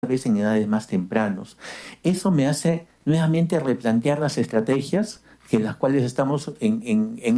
vez en edades más tempranos. Eso me hace nuevamente replantear las estrategias que las cuales estamos en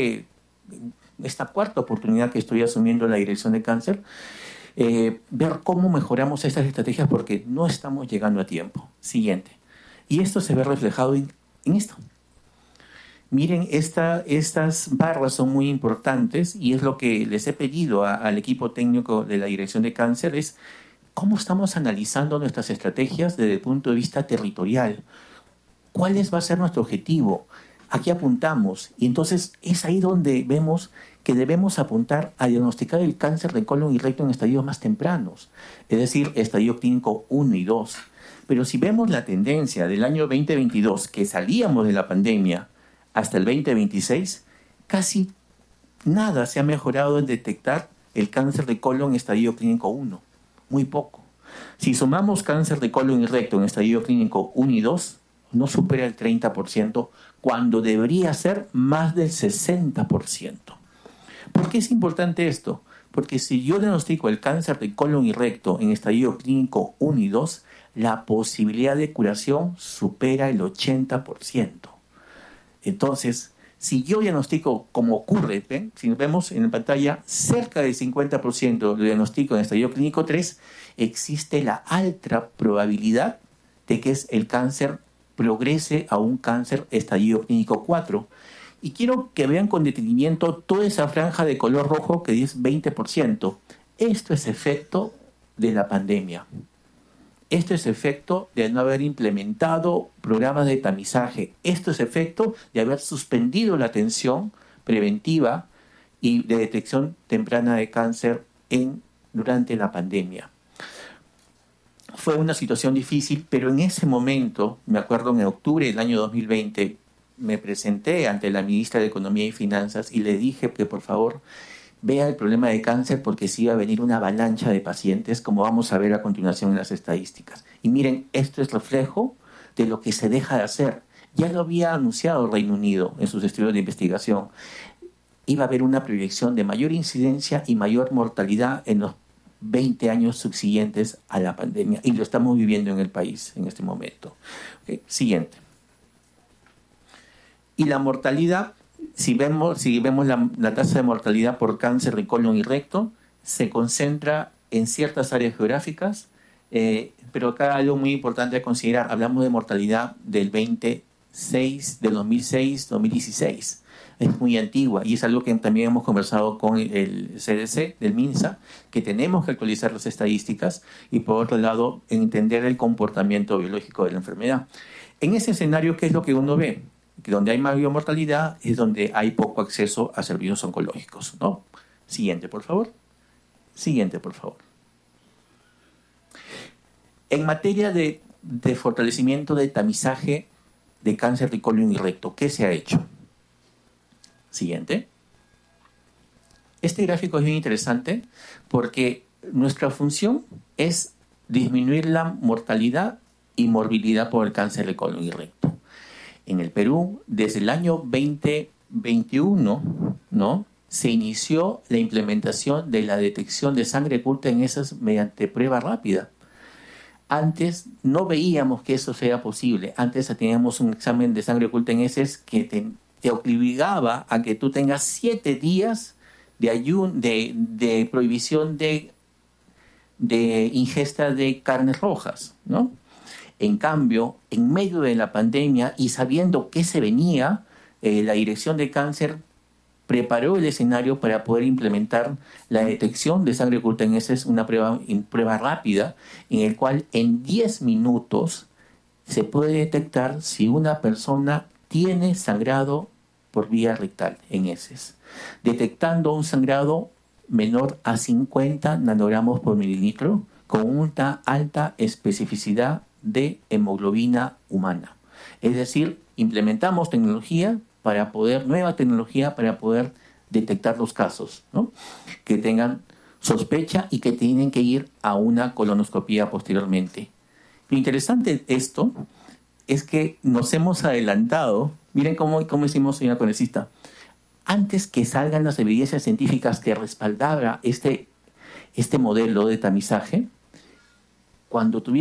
esta cuarta oportunidad que estoy asumiendo la dirección de cáncer, ver cómo mejoramos estas estrategias porque no estamos llegando a tiempo. Siguiente. Y esto se ve reflejado en esto. Miren, estas barras son muy importantes y es lo que les he pedido al equipo técnico de la Dirección de Cáncer, es cómo estamos analizando nuestras estrategias desde el punto de vista territorial. ¿Cuál va a ser nuestro objetivo? ¿A qué apuntamos? Y entonces es ahí donde vemos que debemos apuntar a diagnosticar el cáncer de colon y recto en estadios más tempranos, es decir, estadio clínico 1 y 2. Pero si vemos la tendencia del año 2022, que salíamos de la pandemia, hasta el 2026, casi nada se ha mejorado en detectar el cáncer de colon en estadio clínico 1. Muy poco. Si sumamos cáncer de colon y recto en estadio clínico 1 y 2, no supera el 30%, cuando debería ser más del 60%. ¿Por qué es importante esto? Porque si yo diagnostico el cáncer de colon y recto en estadio clínico 1 y 2, la posibilidad de curación supera el 80%. Entonces, si yo diagnostico como ocurre, ¿ven? Si vemos en la pantalla, cerca del 50% de diagnóstico en estadio clínico 3, existe la alta probabilidad de que el cáncer progrese a un cáncer estadio clínico 4. Y quiero que vean con detenimiento toda esa franja de color rojo que es 20%. Esto es efecto de la pandemia. Esto es efecto de no haber implementado programas de tamizaje. Esto es efecto de haber suspendido la atención preventiva y de detección temprana de cáncer durante la pandemia. Fue una situación difícil, pero en ese momento, me acuerdo en octubre del año 2020, me presenté ante la ministra de Economía y Finanzas y le dije que por favor vea el problema de cáncer porque sí iba a venir una avalancha de pacientes, como vamos a ver a continuación en las estadísticas. Y miren, esto es reflejo de lo que se deja de hacer. Ya lo había anunciado el Reino Unido en sus estudios de investigación. Iba a haber una proyección de mayor incidencia y mayor mortalidad en los 20 años subsiguientes a la pandemia. Y lo estamos viviendo en el país en este momento. Okay. Siguiente. Y la mortalidad, si vemos la tasa de mortalidad por cáncer de colon y recto, se concentra en ciertas áreas geográficas, pero acá hay algo muy importante a considerar. Hablamos de mortalidad del 2006, 2016. Es muy antigua y es algo que también hemos conversado con el CDC, del MINSA, que tenemos que actualizar las estadísticas y por otro lado entender el comportamiento biológico de la enfermedad. En ese escenario, ¿qué es lo que uno ve? Que donde hay mayor mortalidad es donde hay poco acceso a servicios oncológicos, ¿no? Siguiente, por favor. Siguiente, por favor. En materia de fortalecimiento de tamizaje de cáncer de colon y recto, ¿qué se ha hecho? Siguiente. Este gráfico es bien interesante porque nuestra función es disminuir la mortalidad y morbilidad por el cáncer de colon y recto. En el Perú, desde el año 2021, ¿no?, se inició la implementación de la detección de sangre oculta en heces mediante prueba rápida. Antes no veíamos que eso sea posible. Antes teníamos un examen de sangre oculta en heces que te obligaba a que tú tengas 7 días de prohibición de ingesta de carnes rojas, ¿no? En cambio, en medio de la pandemia y sabiendo que se venía, la Dirección de Cáncer preparó el escenario para poder implementar la detección de sangre oculta en heces, una prueba rápida, en el cual en 10 minutos se puede detectar si una persona tiene sangrado por vía rectal en heces, detectando un sangrado menor a 50 nanogramos por mililitro con una alta especificidad de hemoglobina humana. Es decir, implementamos nueva tecnología para poder detectar los casos, ¿no?, que tengan sospecha y que tienen que ir a una colonoscopía posteriormente. Lo interesante de esto es que nos hemos adelantado. Miren cómo hicimos, señora congresista. Antes que salgan las evidencias científicas que respaldara este modelo de tamizaje, cuando tuviera